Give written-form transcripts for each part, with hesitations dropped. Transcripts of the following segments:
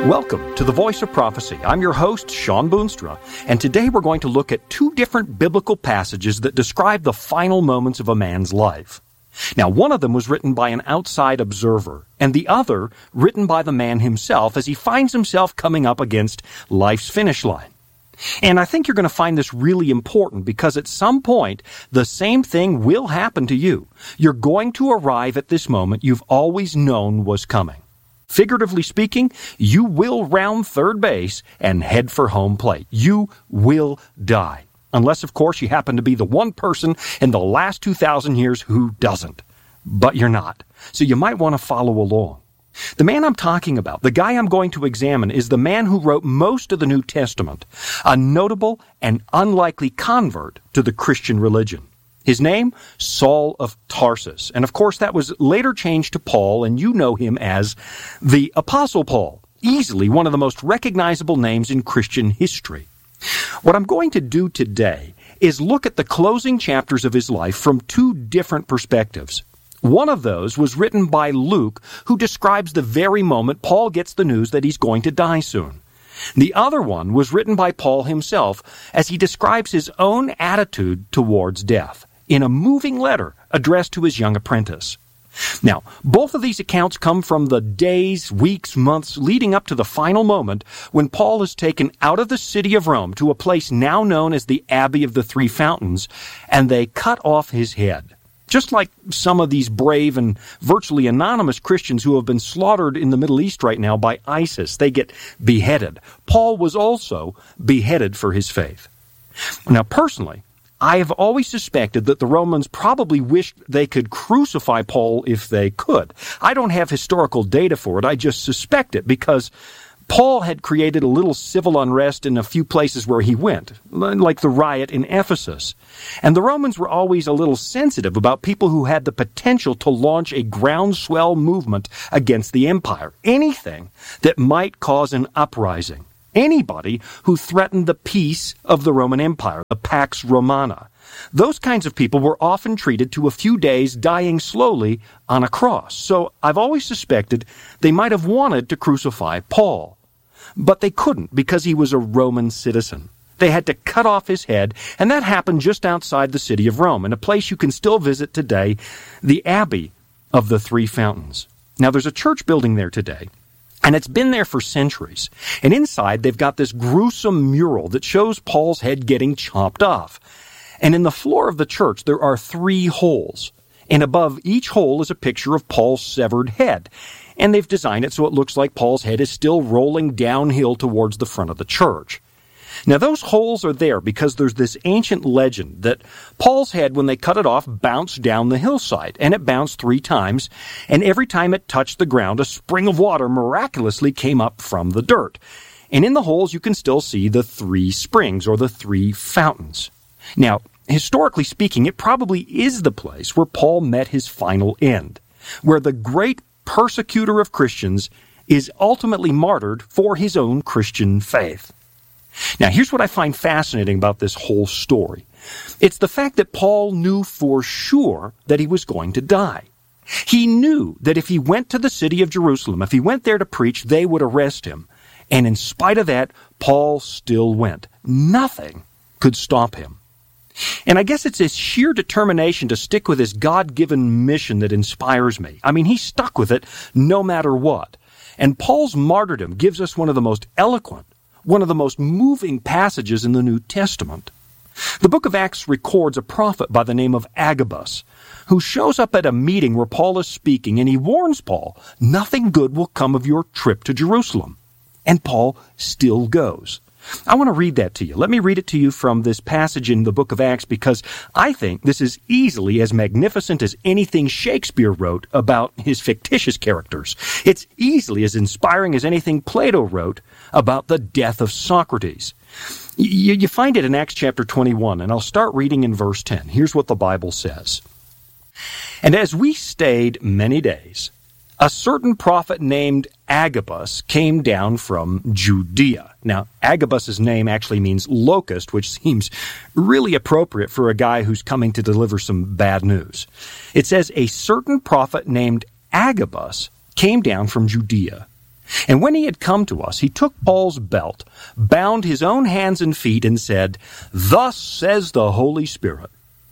Welcome to the Voice of Prophecy. I'm your host, Sean Boonstra, and today we're going to look at two different biblical passages that describe the final moments of a man's life. Now, one of them was written by an outside observer, and the other written by the man himself as he finds himself coming up against life's finish line. And I think you're going to find this really important because at some point, the same thing will happen to you. You're going to arrive at this moment you've always known was coming. Figuratively speaking, you will round third base and head for home plate. You will die. Unless, of course, you happen to be the one person in the last 2,000 years who doesn't. But you're not. So you might want to follow along. The man I'm talking about, the guy I'm going to examine, is the man who wrote most of the New Testament, a notable and unlikely convert to the Christian religion. His name, Saul of Tarsus. And of course, that was later changed to Paul, and you know him as the Apostle Paul, easily one of the most recognizable names in Christian history. What I'm going to do today is look at the closing chapters of his life from two different perspectives. One of those was written by Luke, who describes the very moment Paul gets the news that he's going to die soon. The other one was written by Paul himself as he describes his own attitude towards death in a moving letter addressed to his young apprentice. Now, both of these accounts come from the days, weeks, months leading up to the final moment when Paul is taken out of the city of Rome to a place now known as the Abbey of the Three Fountains, and they cut off his head. Just like some of these brave and virtually anonymous Christians who have been slaughtered in the Middle East right now by ISIS, they get beheaded. Paul was also beheaded for his faith. Now, personally, I have always suspected that the Romans probably wished they could crucify Paul if they could. I don't have historical data for it. I just suspect it because Paul had created a little civil unrest in a few places where he went, like the riot in Ephesus. And the Romans were always a little sensitive about people who had the potential to launch a groundswell movement against the empire. Anything that might cause an uprising. Anybody who threatened the peace of the Roman Empire, the Pax Romana. Those kinds of people were often treated to a few days dying slowly on a cross. So I've always suspected they might have wanted to crucify Paul. But they couldn't because he was a Roman citizen. They had to cut off his head, and that happened just outside the city of Rome, in a place you can still visit today, the Abbey of the Three Fountains. Now, there's a church building there today, and it's been there for centuries. And inside, they've got this gruesome mural that shows Paul's head getting chopped off. And in the floor of the church, there are 3 holes. And above each hole is a picture of Paul's severed head. And they've designed it so it looks like Paul's head is still rolling downhill towards the front of the church. Now, those holes are there because there's this ancient legend that Paul's head, when they cut it off, bounced down the hillside, and it bounced 3 times, and every time it touched the ground, a spring of water miraculously came up from the dirt. And in the holes, you can still see the 3 springs, or the 3 fountains. Now, historically speaking, it probably is the place where Paul met his final end, where the great persecutor of Christians is ultimately martyred for his own Christian faith. Now, here's what I find fascinating about this whole story. It's the fact that Paul knew for sure that he was going to die. He knew that if he went to the city of Jerusalem, if he went there to preach, they would arrest him. And in spite of that, Paul still went. Nothing could stop him. And I guess it's his sheer determination to stick with his God-given mission that inspires me. I mean, he stuck with it no matter what. And Paul's martyrdom gives us one of the most eloquent, one of the most moving passages in the New Testament. The book of Acts records a prophet by the name of Agabus, who shows up at a meeting where Paul is speaking, and he warns Paul, nothing good will come of your trip to Jerusalem. And Paul still goes. I want to read that to you. Let me read it to you from this passage in the book of Acts because I think this is easily as magnificent as anything Shakespeare wrote about his fictitious characters. It's easily as inspiring as anything Plato wrote about the death of Socrates. You find it in Acts chapter 21, and I'll start reading in verse 10. Here's what the Bible says. And as we stayed many days, a certain prophet named Agabus came down from Judea. Now, Agabus' name actually means locust, which seems really appropriate for a guy who's coming to deliver some bad news. It says, a certain prophet named Agabus came down from Judea, And when he had come to us, he took Paul's belt, bound his own hands and feet, and said, "Thus says the Holy Spirit,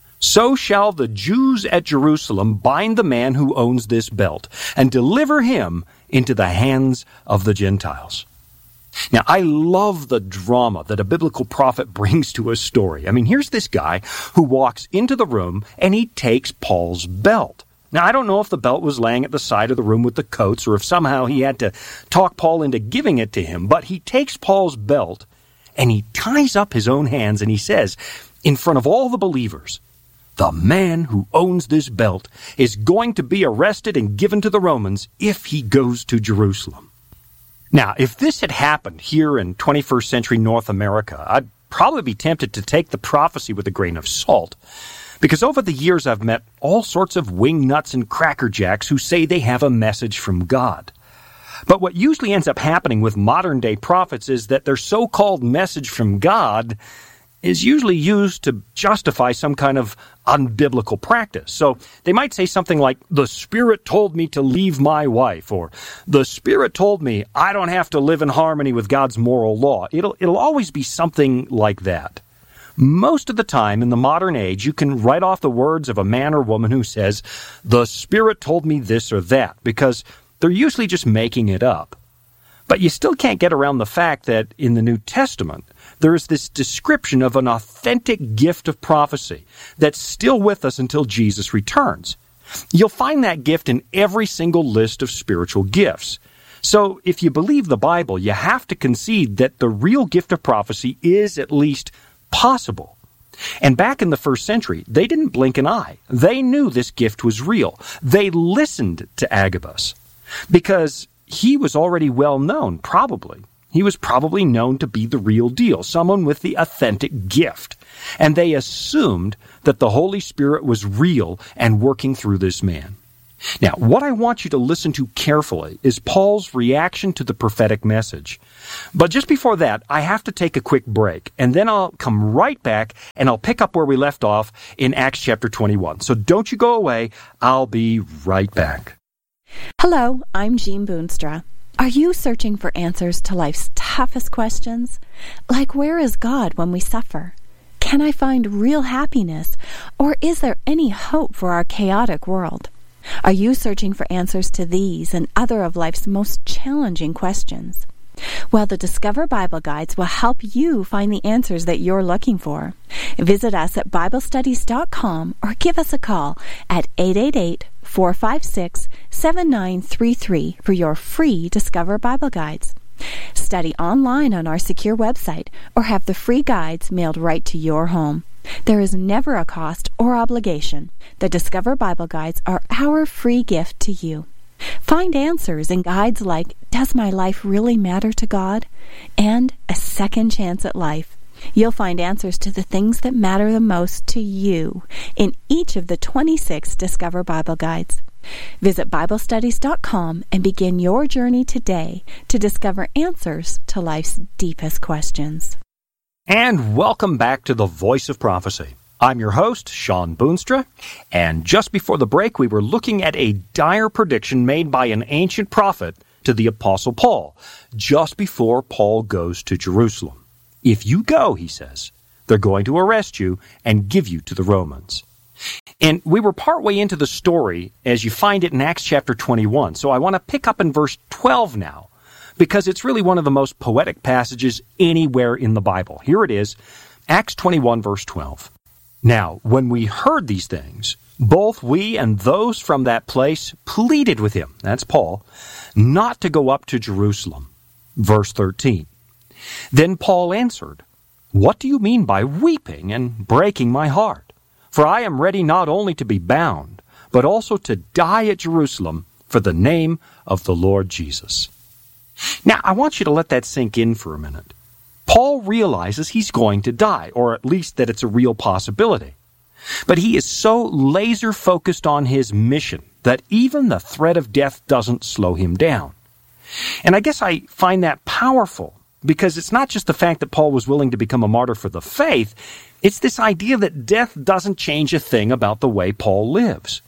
so shall the Jews at Jerusalem bind the man who owns this belt, and deliver him into the hands of the Gentiles." Now, I love the drama that a biblical prophet brings to a story. I mean, here's this guy who walks into the room, and he takes Paul's belt. Now, I don't know if the belt was laying at the side of the room with the coats, or if somehow he had to talk Paul into giving it to him, but he takes Paul's belt, and he ties up his own hands, and he says, in front of all the believers, "The man who owns this belt is going to be arrested and given to the Romans if he goes to Jerusalem." Now, if this had happened here in 21st century North America, I'd probably be tempted to take the prophecy with a grain of salt. Because over the years I've met all sorts of wingnuts and crackerjacks who say they have a message from God. But what usually ends up happening with modern-day prophets is that their so-called message from God is usually used to justify some kind of unbiblical practice. So they might say something like, "The Spirit told me to leave my wife," or "The Spirit told me I don't have to live in harmony with God's moral law." It'll always be something like that. Most of the time in the modern age, you can write off the words of a man or woman who says, "The Spirit told me this or that," because they're usually just making it up. But you still can't get around the fact that in the New Testament, there is this description of an authentic gift of prophecy that's still with us until Jesus returns. You'll find that gift in every single list of spiritual gifts. So if you believe the Bible, you have to concede that the real gift of prophecy is at least possible. And back in the first century, they didn't blink an eye. They knew this gift was real. They listened to Agabus because he was already well known, probably. He was probably known to be the real deal, someone with the authentic gift. And they assumed that the Holy Spirit was real and working through this man. Now, what I want you to listen to carefully is Paul's reaction to the prophetic message. But just before that, I have to take a quick break, and then I'll come right back and I'll pick up where we left off in Acts chapter 21. So don't you go away. I'll be right back. Hello, I'm Jean Boonstra. Are you searching for answers to life's toughest questions? Like, where is God when we suffer? Can I find real happiness? Or is there any hope for our chaotic world? Are you searching for answers to these and other of life's most challenging questions? Well, the Discover Bible Guides will help you find the answers that you're looking for. Visit us at BibleStudies.com or give us a call at 888-456-7933 for your free Discover Bible Guides. Study online on our secure website or have the free guides mailed right to your home. There is never a cost or obligation. The Discover Bible Guides are our free gift to you. Find answers in guides like Does My Life Really Matter to God? And A Second Chance at Life. You'll find answers to the things that matter the most to you in each of the 26 Discover Bible Guides. Visit BibleStudies.com and begin your journey today to discover answers to life's deepest questions. And welcome back to the Voice of Prophecy. I'm your host, Sean Boonstra, and just before the break, we were looking at a dire prediction made by an ancient prophet to the Apostle Paul, just before Paul goes to Jerusalem. If you go, he says, they're going to arrest you and give you to the Romans. And we were partway into the story as you find it in Acts chapter 21, so I want to pick up in verse 12 now, because it's really one of the most poetic passages anywhere in the Bible. Here it is, Acts 21, verse 12. Now, when we heard these things, both we and those from that place pleaded with him, that's Paul, not to go up to Jerusalem. Verse 13. Then Paul answered, "What do you mean by weeping and breaking my heart? For I am ready not only to be bound, but also to die at Jerusalem for the name of the Lord Jesus." Now, I want you to let that sink in for a minute. Paul realizes he's going to die, or at least that it's a real possibility. But he is so laser-focused on his mission that even the threat of death doesn't slow him down. And I guess I find that powerful, because it's not just the fact that Paul was willing to become a martyr for the faith, it's this idea that death doesn't change a thing about the way Paul lives.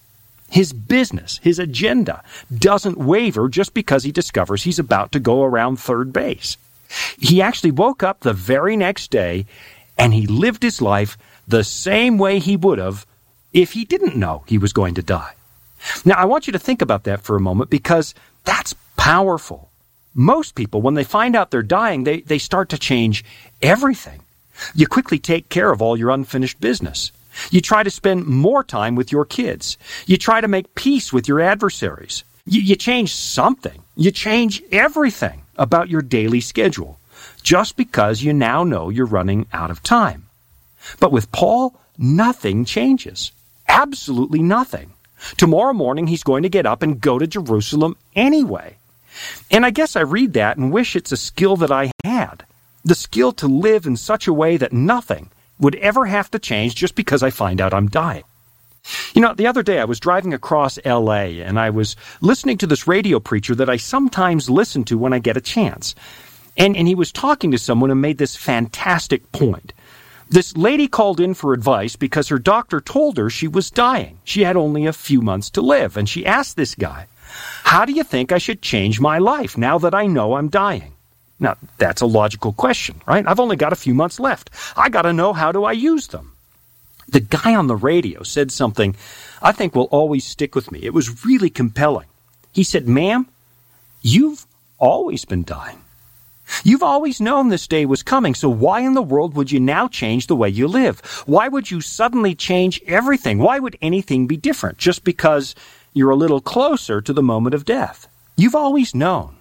His business, his agenda, doesn't waver just because he discovers he's about to go around third base. He actually woke up the very next day and he lived his life the same way he would have if he didn't know he was going to die. Now, I want you to think about that for a moment because that's powerful. Most people, when they find out they're dying, they start to change everything. You quickly take care of all your unfinished business. You try to spend more time with your kids. You try to make peace with your adversaries. You change something. You change everything about your daily schedule just because you now know you're running out of time. But with Paul, nothing changes. Absolutely nothing. Tomorrow morning, he's going to get up and go to Jerusalem anyway. And I guess I read that and wish it's a skill that I had. The skill to live in such a way that nothing would ever have to change just because I find out I'm dying. You know, the other day I was driving across L.A. and I was listening to this radio preacher that I sometimes listen to when I get a chance. And he was talking to someone and made this fantastic point. This lady called in for advice because her doctor told her she was dying. She had only a few months to live. And she asked this guy, "How do you think I should change my life now that I know I'm dying?" Now, that's a logical question, right? I've only got a few months left. I got to know, how do I use them? The guy on the radio said something I think will always stick with me. It was really compelling. He said, "Ma'am, you've always been dying. You've always known this day was coming, so why in the world would you now change the way you live? Why would you suddenly change everything? Why would anything be different just because you're a little closer to the moment of death? You've always known."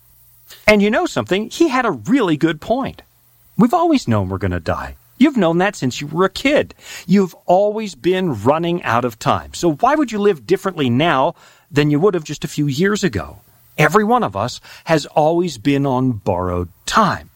And you know something? He had a really good point. We've always known we're going to die. You've known that since you were a kid. You've always been running out of time. So why would you live differently now than you would have just a few years ago? Every one of us has always been on borrowed time.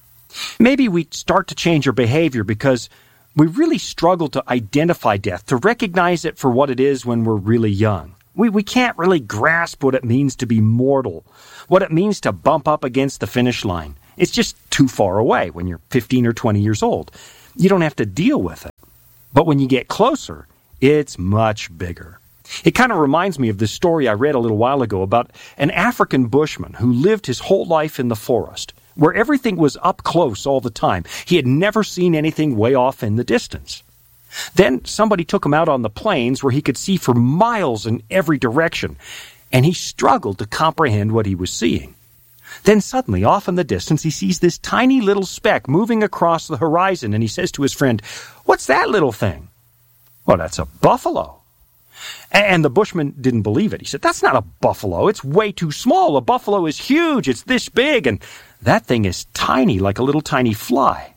Maybe we start to change our behavior because we really struggle to identify death, to recognize it for what it is when we're really young. We can't really grasp what it means to be mortal, what it means to bump up against the finish line. It's just too far away when you're 15 or 20 years old. You don't have to deal with it. But when you get closer, it's much bigger. It kind of reminds me of this story I read a little while ago about an African bushman who lived his whole life in the forest, where everything was up close all the time. He had never seen anything way off in the distance. Then somebody took him out on the plains where he could see for miles in every direction, and he struggled to comprehend what he was seeing. Then suddenly, off in the distance, he sees this tiny little speck moving across the horizon, and he says to his friend, "What's that little thing?" "Well, that's a buffalo." And the bushman didn't believe it. He said, "That's not a buffalo. It's way too small. A buffalo is huge. It's this big, and that thing is tiny, like a little tiny fly."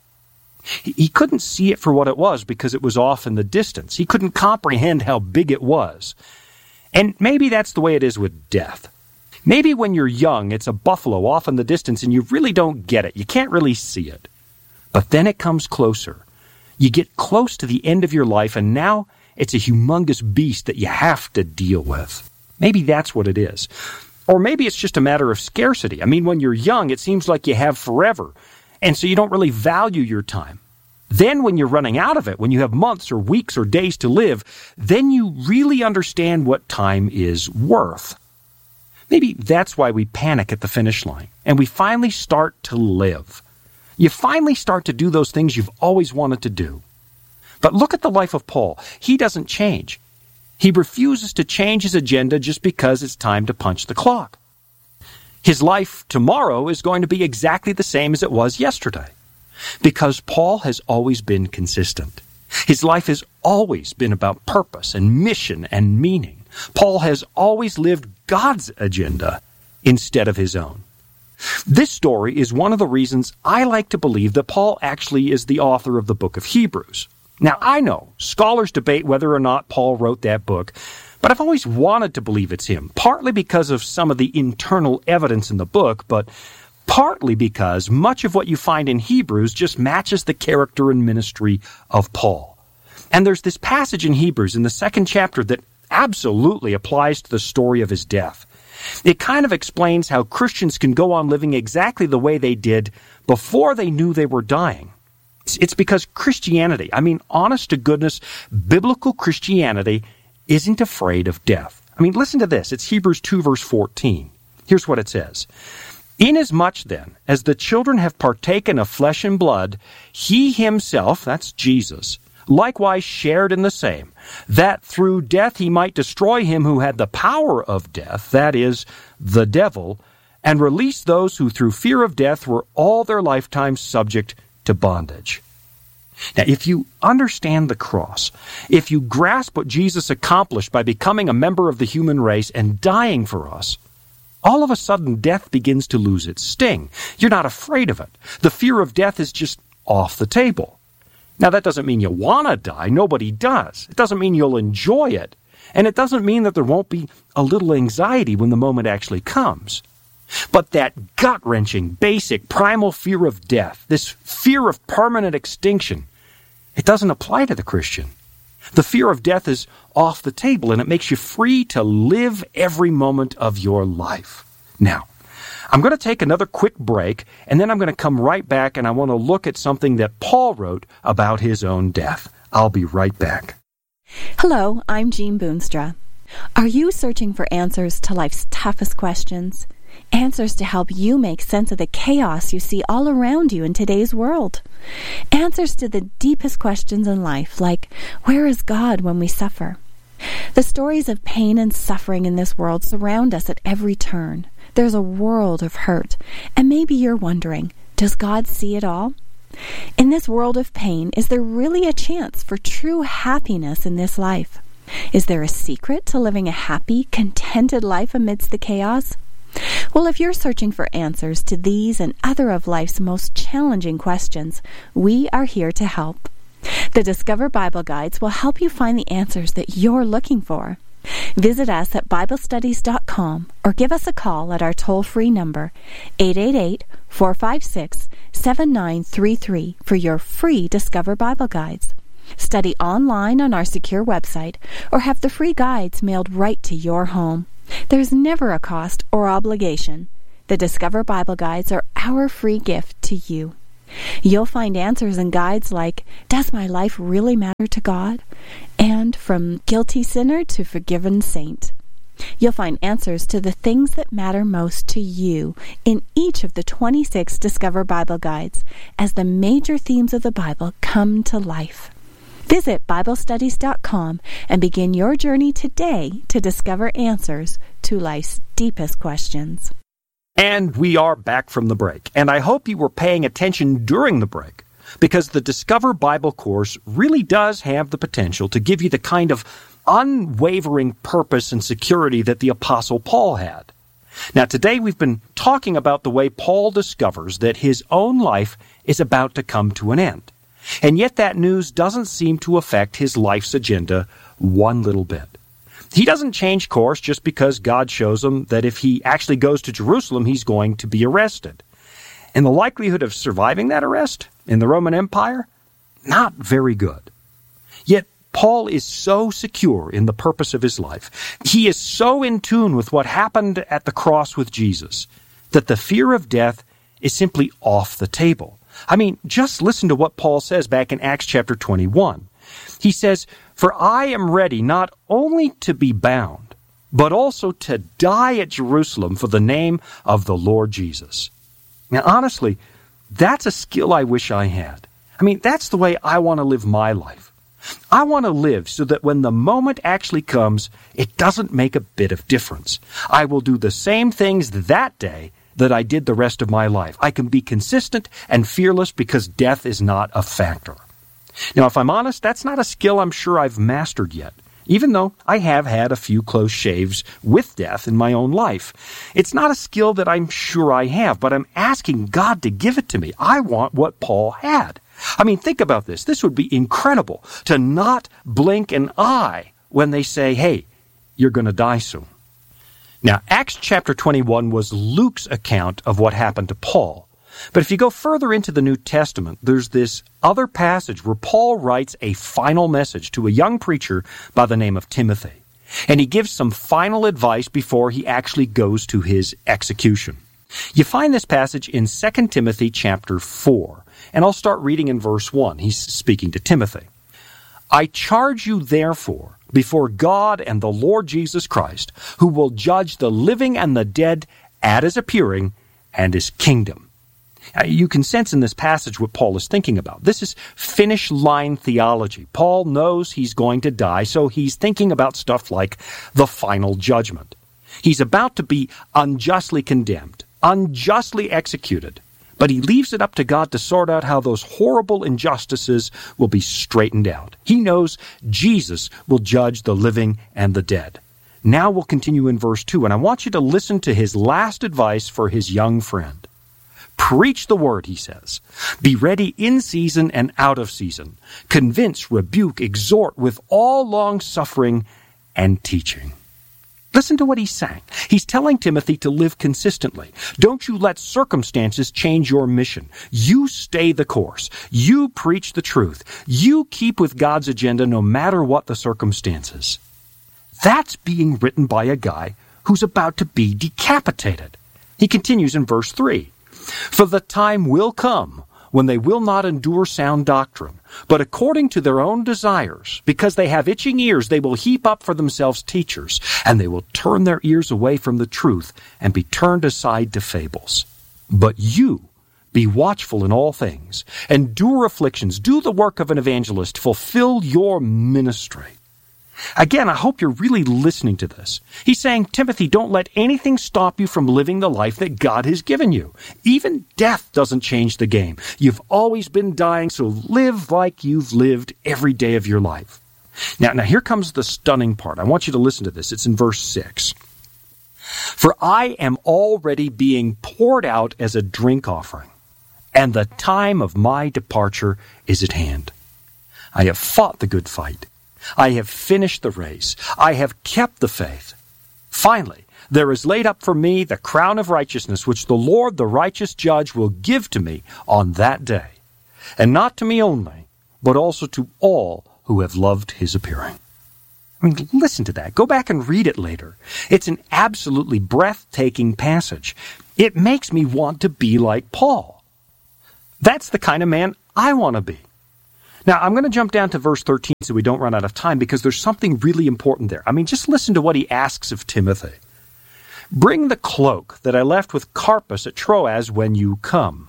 He couldn't see it for what it was because it was off in the distance. He couldn't comprehend how big it was. And maybe that's the way it is with death. Maybe when you're young, it's a buffalo off in the distance and you really don't get it. You can't really see it. But then it comes closer. You get close to the end of your life, and now it's a humongous beast that you have to deal with. Maybe that's what it is. Or maybe it's just a matter of scarcity. I mean, when you're young, it seems like you have forever, and so you don't really value your time. Then when you're running out of it, when you have months or weeks or days to live, then you really understand what time is worth. Maybe that's why we panic at the finish line, and we finally start to live. You finally start to do those things you've always wanted to do. But look at the life of Paul. He doesn't change. He refuses to change his agenda just because it's time to punch the clock. His life tomorrow is going to be exactly the same as it was yesterday, because Paul has always been consistent. His life has always been about purpose and mission and meaning. Paul has always lived God's agenda instead of his own. This story is one of the reasons I like to believe that Paul actually is the author of the book of Hebrews. Now, I know scholars debate whether or not Paul wrote that book, but I've always wanted to believe it's him, partly because of some of the internal evidence in the book, but partly because much of what you find in Hebrews just matches the character and ministry of Paul. And there's this passage in Hebrews in the 2nd chapter that absolutely applies to the story of his death. It kind of explains how Christians can go on living exactly the way they did before they knew they were dying. It's because Christianity, honest to goodness, biblical Christianity isn't afraid of death. I mean, listen to this. It's Hebrews 2, verse 14. Here's what it says. Inasmuch then as the children have partaken of flesh and blood, he himself, that's Jesus, likewise shared in the same, that through death he might destroy him who had the power of death, that is, the devil, and release those who through fear of death were all their lifetime subject to bondage. Now, if you understand the cross, if you grasp what Jesus accomplished by becoming a member of the human race and dying for us, all of a sudden death begins to lose its sting. You're not afraid of it. The fear of death is just off the table. Now, that doesn't mean you want to die. Nobody does. It doesn't mean you'll enjoy it. And it doesn't mean that there won't be a little anxiety when the moment actually comes. But that gut-wrenching, basic, primal fear of death, this fear of permanent extinction, it doesn't apply to the Christian. The fear of death is off the table, and it makes you free to live every moment of your life. Now, I'm going to take another quick break, and then I'm going to come right back, and I want to look at something that Paul wrote about his own death. I'll be right back. Hello, I'm Jean Boonstra. Are you searching for answers to life's toughest questions? Answers to help you make sense of the chaos you see all around you in today's world. Answers to the deepest questions in life, like, where is God when we suffer? The stories of pain and suffering in this world surround us at every turn. There's a world of hurt, and maybe you're wondering, does God see it all? In this world of pain, is there really a chance for true happiness in this life? Is there a secret to living a happy, contented life amidst the chaos? Well, if you're searching for answers to these and other of life's most challenging questions, we are here to help. The Discover Bible Guides will help you find the answers that you're looking for. Visit us at BibleStudies.com or give us a call at our toll-free number, 888-456-7933 for your free Discover Bible Guides. Study online on our secure website or have the free guides mailed right to your home. There's never a cost or obligation. The Discover Bible Guides are our free gift to you. You'll find answers in guides like, does my life really matter to God? And from guilty sinner to forgiven saint. You'll find answers to the things that matter most to you in each of the 26 Discover Bible Guides as the major themes of the Bible come to life. Visit BibleStudies.com and begin your journey today to discover answers to life's deepest questions. And we are back from the break. And I hope you were paying attention during the break, because the Discover Bible course really does have the potential to give you the kind of unwavering purpose and security that the Apostle Paul had. Now, today we've been talking about the way Paul discovers that his own life is about to come to an end. And yet that news doesn't seem to affect his life's agenda one little bit. He doesn't change course just because God shows him that if he actually goes to Jerusalem, he's going to be arrested. And the likelihood of surviving that arrest in the Roman Empire? Not very good. Yet Paul is so secure in the purpose of his life. He is so in tune with what happened at the cross with Jesus that the fear of death is simply off the table. I mean, just listen to what Paul says back in Acts chapter 21. He says, "For I am ready not only to be bound, but also to die at Jerusalem for the name of the Lord Jesus." Now, honestly, that's a skill I wish I had. I mean, that's the way I want to live my life. I want to live so that when the moment actually comes, it doesn't make a bit of difference. I will do the same things that day that I did the rest of my life. I can be consistent and fearless because death is not a factor. Now, if I'm honest, that's not a skill I'm sure I've mastered yet, even though I have had a few close shaves with death in my own life. It's not a skill that I'm sure I have, but I'm asking God to give it to me. I want what Paul had. I mean, think about this. This would be incredible to not blink an eye when they say, hey, you're going to die soon. Now, Acts chapter 21 was Luke's account of what happened to Paul. But if you go further into the New Testament, there's this other passage where Paul writes a final message to a young preacher by the name of Timothy. And he gives some final advice before he actually goes to his execution. You find this passage in 2 Timothy chapter 4. And I'll start reading in verse 1. He's speaking to Timothy. "I charge you therefore, before God and the Lord Jesus Christ, who will judge the living and the dead at his appearing and his kingdom. You can sense in this passage what Paul is thinking about. This is finish line theology. Paul knows he's going to die, so he's thinking about stuff like the final judgment. He's about to be unjustly condemned, unjustly executed, but he leaves it up to God to sort out how those horrible injustices will be straightened out. He knows Jesus will judge the living and the dead. Now we'll continue in verse 2, and I want you to listen to his last advice for his young friend. Preach the word, he says. Be ready in season and out of season. Convince, rebuke, exhort with all long-suffering and teaching. Listen to what he's saying. He's telling Timothy to live consistently. Don't you let circumstances change your mission. You stay the course. You preach the truth. You keep with God's agenda no matter what the circumstances. That's being written by a guy who's about to be decapitated. He continues in verse 3. For the time will come when they will not endure sound doctrine, but according to their own desires, because they have itching ears, they will heap up for themselves teachers, and they will turn their ears away from the truth and be turned aside to fables. But you, be watchful in all things, endure afflictions, do the work of an evangelist, fulfill your ministry. Again, I hope you're really listening to this. He's saying, Timothy, don't let anything stop you from living the life that God has given you. Even death doesn't change the game. You've always been dying, so live like you've lived every day of your life. Now here comes the stunning part. I want you to listen to this. It's in verse 6. For I am already being poured out as a drink offering, and the time of my departure is at hand. I have fought the good fight. I have finished the race. I have kept the faith. Finally, there is laid up for me the crown of righteousness, which the Lord, the righteous judge, will give to me on that day. And not to me only, but also to all who have loved his appearing. I mean, listen to that. Go back and read it later. It's an absolutely breathtaking passage. It makes me want to be like Paul. That's the kind of man I want to be. Now, I'm going to jump down to verse 13 so we don't run out of time, because there's something really important there. I mean, just listen to what he asks of Timothy. Bring the cloak that I left with Carpus at Troas when you come,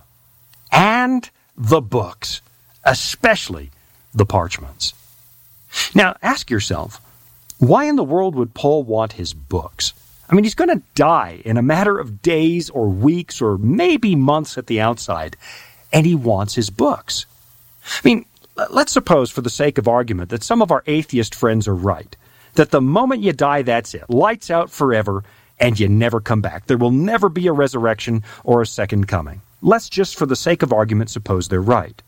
and the books, especially the parchments. Now, ask yourself, why in the world would Paul want his books? I mean, he's going to die in a matter of days or weeks or maybe months at the outside, and he wants his books. I mean, let's suppose, for the sake of argument, that some of our atheist friends are right, that the moment you die, that's it, lights out forever, and you never come back. There will never be a resurrection or a second coming. Let's just, for the sake of argument, suppose they're right.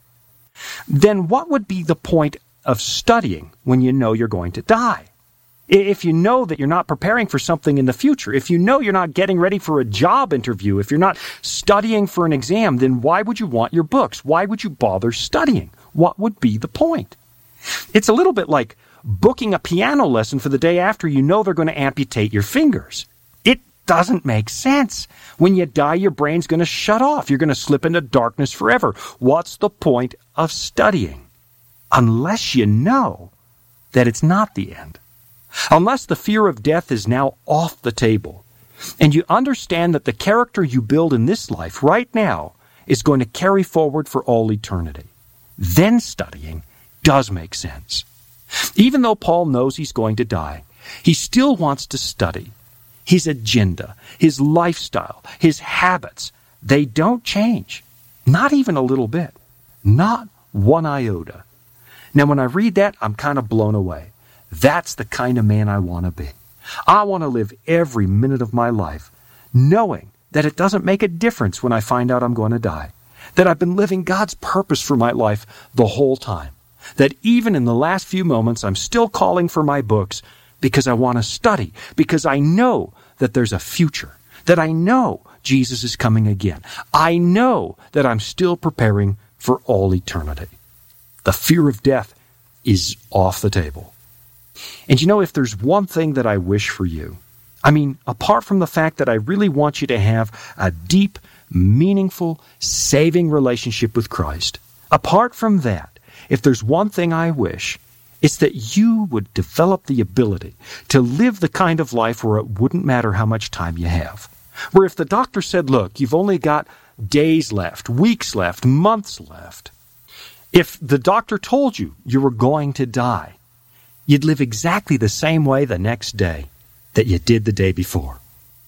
Then what would be the point of studying when you know you're going to die? If you know that you're not preparing for something in the future, if you know you're not getting ready for a job interview, if you're not studying for an exam, then why would you want your books? Why would you bother studying? What would be the point? It's a little bit like booking a piano lesson for the day after you know they're going to amputate your fingers. It doesn't make sense. When you die, your brain's going to shut off. You're going to slip into darkness forever. What's the point of studying? Unless you know that it's not the end. Unless the fear of death is now off the table, and you understand that the character you build in this life right now is going to carry forward for all eternity. Then studying does make sense. Even though Paul knows he's going to die, he still wants to study. His agenda, his lifestyle, his habits, they don't change. Not even a little bit. Not one iota. Now, when I read that, I'm kind of blown away. That's the kind of man I want to be. I want to live every minute of my life knowing that it doesn't make a difference when I find out I'm going to die. That I've been living God's purpose for my life the whole time. That even in the last few moments, I'm still calling for my books because I want to study, because I know that there's a future, that I know Jesus is coming again. I know that I'm still preparing for all eternity. The fear of death is off the table. And you know, if there's one thing that I wish for you, I mean, apart from the fact that I really want you to have a deep, meaningful, saving relationship with Christ, apart from that, if there's one thing I wish, It's that you would develop the ability to live the kind of life where it wouldn't matter how much time you have. Where if the doctor said, look, you've only got days left, weeks left, months left. If the doctor told you you were going to die, you'd live exactly the same way the next day that you did the day before.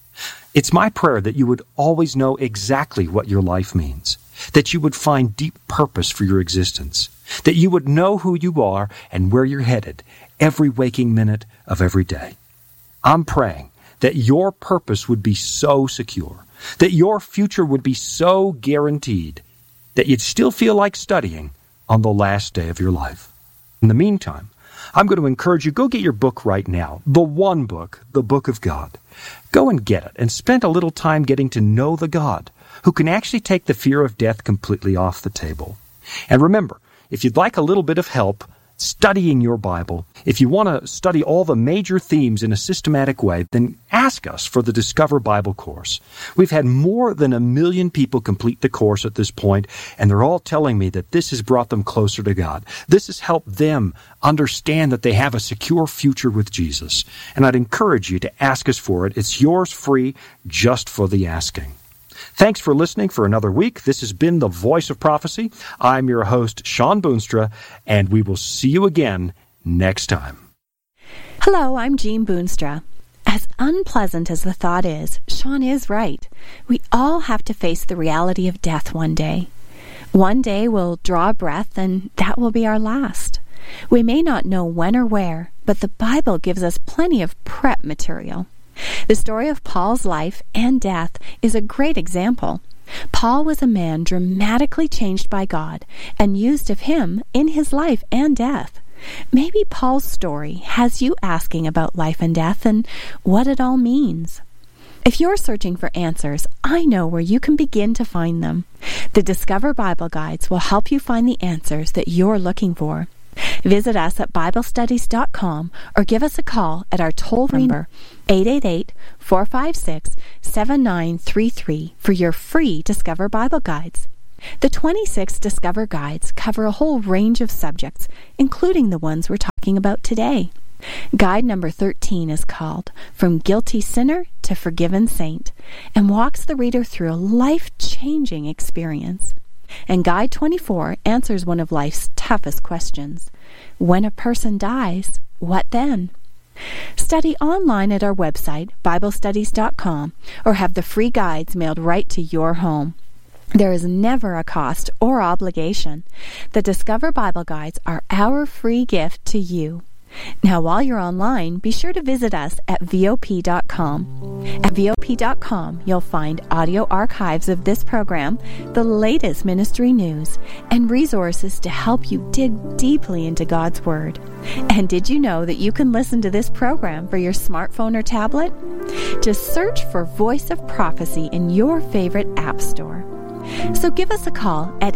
It's my prayer that you would always know exactly what your life means, that you would find deep purpose for your existence, that you would know who you are and where you're headed every waking minute of every day. I'm praying that your purpose would be so secure, that your future would be so guaranteed, that you'd still feel like studying on the last day of your life. In the meantime, I'm going to encourage you, go get your book right now, the one book, the Book of God. Go and get it and spend a little time getting to know the God who can actually take the fear of death completely off the table. And remember, if you'd like a little bit of help studying your Bible, if you want to study all the major themes in a systematic way, then ask us for the Discover Bible course. We've had more than 1 million people complete the course at this point, and they're all telling me that this has brought them closer to God. This has helped them understand that they have a secure future with Jesus. And I'd encourage you to ask us for it. It's yours free, just for the asking. Thanks for listening for another week. This has been The Voice of Prophecy. I'm your host, Sean Boonstra, and we will see you again next time. Hello, I'm Jean Boonstra. As unpleasant as the thought is, Sean is right. We all have to face the reality of death one day. One day we'll draw a breath, and that will be our last. We may not know when or where, but the Bible gives us plenty of prep material. The story of Paul's life and death is a great example. Paul was a man dramatically changed by God and used of him in his life and death. Maybe Paul's story has you asking about life and death and what it all means. If you're searching for answers, I know where you can begin to find them. The Discover Bible Guides will help you find the answers that you're looking for. Visit us at BibleStudies.com or give us a call at our toll-free number, 888-456-7933 for your free Discover Bible Guides. The 26 Discover Guides cover a whole range of subjects, including the ones we're talking about today. Guide number 13 is called From Guilty Sinner to Forgiven Saint and walks the reader through a life-changing experience. And Guide 24 answers one of life's toughest questions. When a person dies, what then? Study online at our website, BibleStudies.com, or have the free guides mailed right to your home. There is never a cost or obligation. The Discover Bible Guides are our free gift to you. Now, while you're online, be sure to visit us at VOP.com. At VOP.com, you'll find audio archives of this program, the latest ministry news, and resources to help you dig deeply into God's Word. And did you know that you can listen to this program for your smartphone or tablet? Just search for Voice of Prophecy in your favorite app store. So give us a call at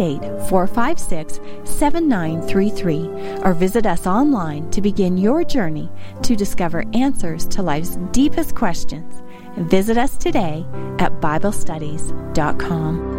888-456-7933 or visit us online to begin your journey to discover answers to life's deepest questions. Visit us today at BibleStudies.com.